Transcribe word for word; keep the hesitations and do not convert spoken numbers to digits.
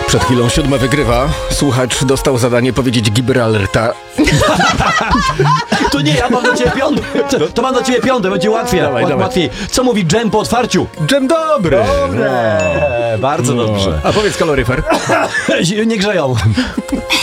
Przed chwilą siódme wygrywa. Słuchacz dostał zadanie powiedzieć Gibraltar. To nie, ja mam dla ciebie piąte. To, to mam dla ciebie piąte, będzie łatwiej. Dawaj, Łat- dawaj. łatwiej. Co mówi dżem po otwarciu? Dżem dobry. Dobre, bardzo dobrze. A powiedz kaloryfer. Nie grzeją.